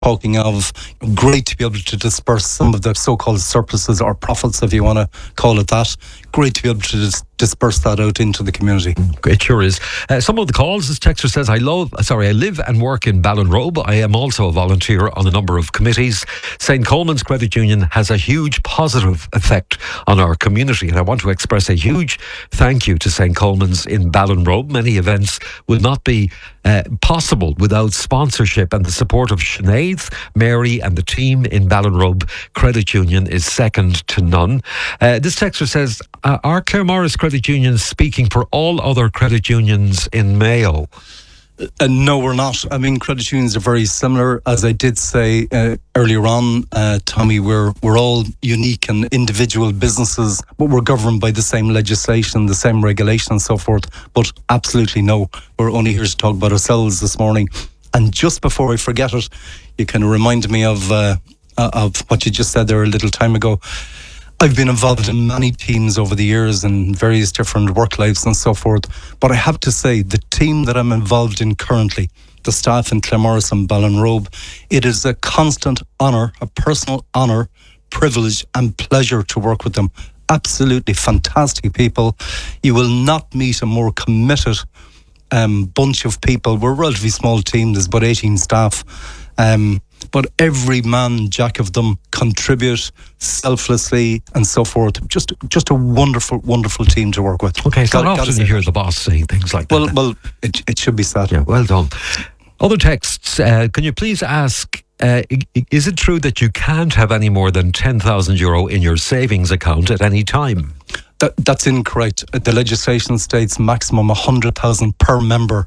talking of great to be able to disperse some of the so-called surpluses or profits, if you want to call it that. Great to be able to disperse that out into the community. It sure is. Some of the calls, this texter says, I live and work in Ballinrobe. I am also a volunteer on a number of committees. St. Coleman's Credit Union has a huge positive effect on our community, and I want to express a huge thank you to St. Coleman's in Ballinrobe. Many events would not be possible without sponsorship and the support of Sinead, Mary and the team in Ballinrobe Credit Union is second to none. This texter says, are Claremorris Credit Unions speaking for all other credit unions in Mayo? No, we're not. I mean, credit unions are very similar. As I did say earlier on, Tommy, we're all unique and individual businesses, but we're governed by the same legislation, the same regulation and so forth. But absolutely no, we're only here to talk about ourselves this morning. And just before I forget it, you can remind me of what you just said there a little time ago. I've been involved in many teams over the years in various different work lives and so forth. But I have to say, the team that I'm involved in currently, the staff in Claremorris and Ballinrobe, it is a constant honour, a personal honour, privilege and pleasure to work with them. Absolutely fantastic people. You will not meet a more committed bunch of people. We're a relatively small team. There's about 18 staff. But every man, jack of them, contribute selflessly and so forth. Just a wonderful, wonderful team to work with. Okay, so not often you hear the boss saying things like that. Well, it should be said. Yeah, well done. Other texts, can you please ask, is it true that you can't have any more than €10,000 in your savings account at any time? That's incorrect. The legislation states maximum 100,000 per member.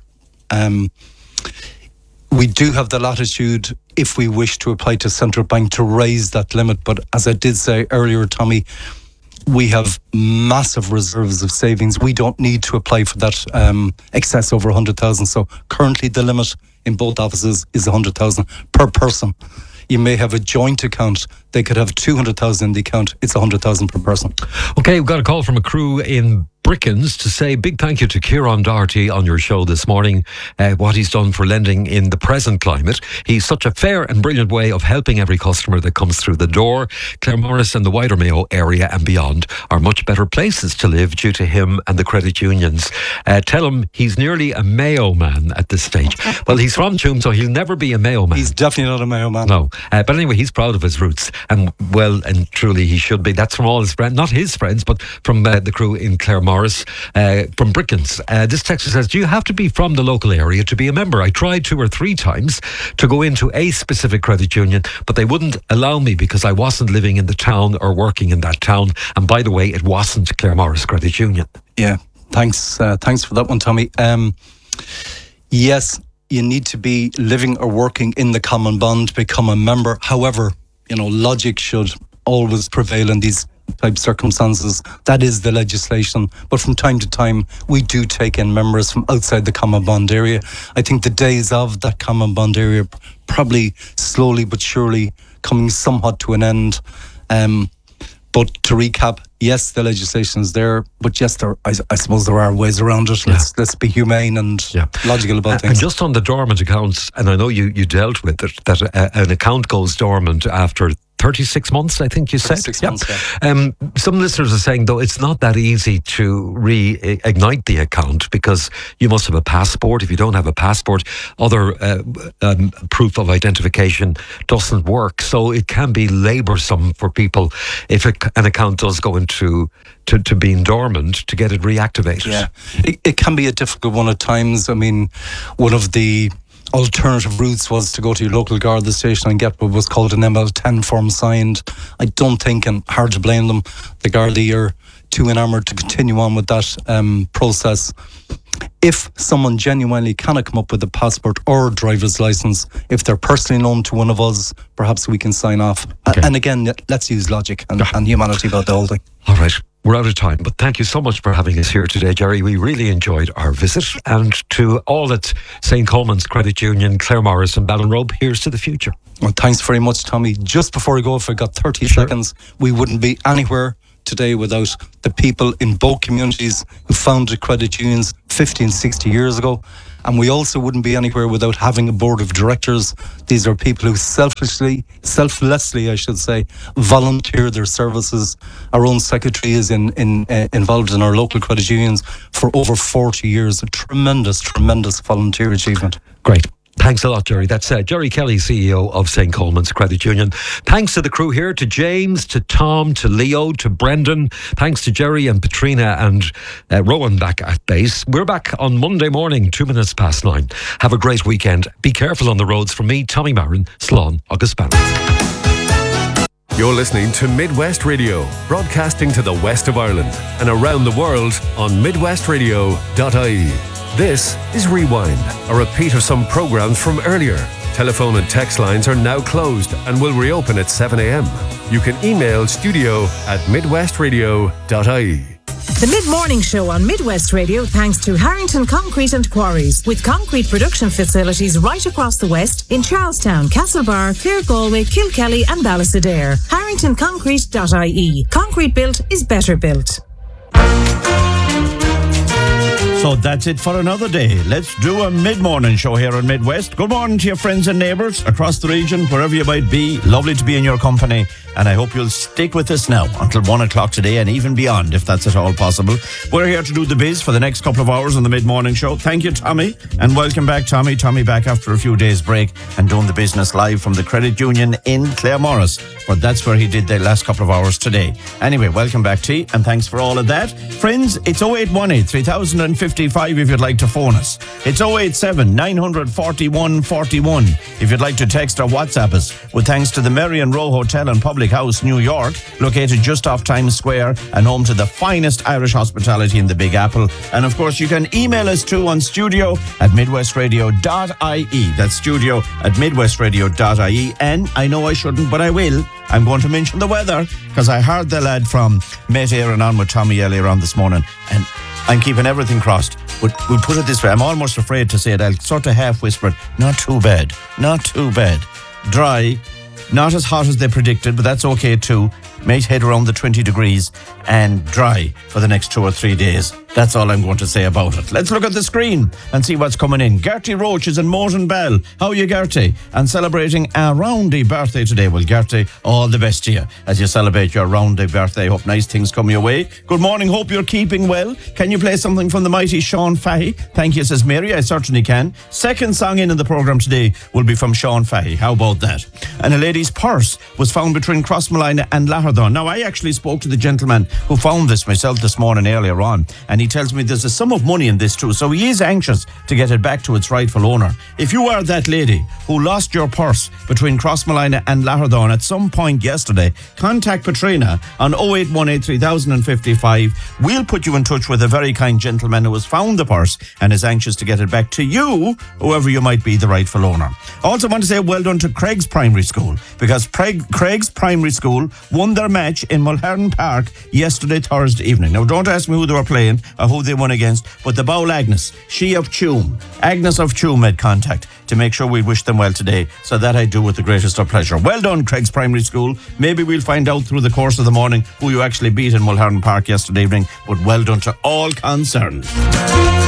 We do have the latitude, if we wish to apply to Central Bank, to raise that limit. But as I did say earlier, Tommy, we have massive reserves of savings. We don't need to apply for that excess over 100,000. So currently the limit in both offices is 100,000 per person. You may have a joint account. They could have 200,000 in the account. It's 100,000 per person. Okay, we've got a call from a crew in Brickens to say big thank you to Kieran Doherty on your show this morning, what he's done for lending in the present climate. He's such a fair and brilliant way of helping every customer that comes through the door. Claremorris and the wider Mayo area and beyond are much better places to live due to him and the credit unions. Tell him he's nearly a Mayo man at this stage. Well, he's from Tuam, so he'll never be a Mayo man. He's definitely not a Mayo man. No, but anyway, he's proud of his roots, and well and truly he should be. That's from all his friends, not his friends, but from the crew in Claremorris. From Brickens. This texter says, do you have to be from the local area to be a member? I tried 2 or 3 times to go into a specific credit union, but they wouldn't allow me because I wasn't living in the town or working in that town. And by the way, it wasn't Claremorris Credit Union. Yeah, thanks for that one, Tommy. Yes, you need to be living or working in the common bond to become a member. However, logic should always prevail in these type circumstances. That is the legislation. But from time to time, we do take in members from outside the common bond area. I think the days of that common bond area probably slowly but surely coming somewhat to an end. But to recap, yes, the legislation is there, but yes, I suppose there are ways around it. Let's be humane and logical about things. And just on the dormant accounts, and I know you dealt with it, that an account goes dormant after 36 months, I think you said. 36 months, yeah. Some listeners are saying, though, it's not that easy to reignite the account because you must have a passport. If you don't have a passport, other proof of identification doesn't work. So it can be laboursome for people if an account does go into being dormant to get it reactivated. Yeah, it can be a difficult one at times. I mean, one of the alternative routes was to go to your local Garda station and get what was called an ML10 form signed. I don't think, and hard to blame them, the Gardaí are too enamoured to continue on with that process. If someone genuinely cannot come up with a passport or a driver's licence, if they're personally known to one of us, perhaps we can sign off. Okay. And again, let's use logic and humanity about the whole thing. All right. We're out of time, but thank you so much for having us here today, Jerry. We really enjoyed our visit. And to all at St. Coleman's Credit Union, Claremorris and Ballinrobe, here's to the future. Well, thanks very much, Tommy. Just before I go, if I got 30 seconds, we wouldn't be anywhere today without the people in both communities who founded credit unions 50 and 60 years ago. And we also wouldn't be anywhere without having a board of directors. These are people who selflessly, I should say, volunteer their services. Our own secretary is involved in our local credit unions for over 40 years. A tremendous volunteer achievement. Great. Thanks a lot, Jerry. That's Jerry Kelly, CEO of St. Coleman's Credit Union. Thanks to the crew here, to James, to Tom, to Leo, to Brendan. Thanks to Jerry and Patrina and Rowan back at base. We're back on Monday morning, 9:02. Have a great weekend. Be careful on the roads. From me, Tommy Marin, Slán agus Bannon. You're listening to Midwest Radio, broadcasting to the west of Ireland and around the world on midwestradio.ie. This is Rewind, a repeat of some programmes from earlier. Telephone and text lines are now closed and will reopen at 7 a.m. You can email studio@midwestradio.ie. The Mid-Morning Show on Midwest Radio thanks to Harrington Concrete and Quarries, with concrete production facilities right across the west in Charlestown, Castlebar, Clare Galway, Kilkelly and Ballysadare. HarringtonConcrete.ie. Concrete built is better built. So that's it for another day. Let's do a mid-morning show here on Midwest. Good morning to your friends and neighbours across the region, wherever you might be. Lovely to be in your company. And I hope you'll stick with us now until 1 o'clock today and even beyond, if that's at all possible. We're here to do the biz for the next couple of hours on the mid-morning show. Thank you, Tommy. And welcome back, Tommy. Tommy back after a few days break and doing the business live from the Credit Union in Claremorris. But that's where he did the last couple of hours today. Anyway, welcome back, T. And thanks for all of that. Friends, it's 0818 3055 if you'd like to phone us. It's 087 941 41 if you'd like to text or WhatsApp us. With thanks to the Marion Row Hotel and Public House, New York, located just off Times Square and home to the finest Irish hospitality in the Big Apple. And of course, you can email us too on studio@midwestradio.ie. That's studio@midwestradio.ie. And I know I shouldn't, but I will. I'm going to mention the weather because I heard the lad from Met Éireann on with Tommy earlier on this morning, and I'm keeping everything crossed. But we'll put it this way, I'm almost afraid to say it. I'll sort of half whisper it. Not too bad. Dry. Not as hot as they predicted, but that's okay too. Might head around the 20 degrees and dry for the next 2 or 3 days. That's all I'm going to say about it. Let's look at the screen and see what's coming in. Gertie Roach is in Moreton Bell. How are you, Gertie? And celebrating a roundy birthday today. Well, Gertie, all the best to you as you celebrate your roundy birthday. Hope nice things come your way. Good morning. Hope you're keeping well. Can you play something from the mighty Sean Fahey? Thank you, says Mary. I certainly can. Second song in the programme today will be from Sean Fahey. How about that? And a lady's purse was found between Crossmolina and Laherdon. Now, I actually spoke to the gentleman who found this myself this morning earlier on, and he tells me there's a sum of money in this too, so he is anxious to get it back to its rightful owner. If you are that lady who lost your purse between Crossmolina and Laherdon at some point yesterday, contact Patrina on 0818 3055. We'll put you in touch with a very kind gentleman who has found the purse and is anxious to get it back to you, whoever you might be the rightful owner. I also want to say well done to Craig's Primary School, because Craig's Primary School won their match in Mulhern Park yesterday, Thursday evening. Now, don't ask me who they were playing or who they won against, but the Bowl Agnes, Agnes of Tuam made contact to make sure we wish them well today. So that I do with the greatest of pleasure. Well done, Craig's Primary School. Maybe we'll find out through the course of the morning who you actually beat in Mulhern Park yesterday evening, but well done to all concerned.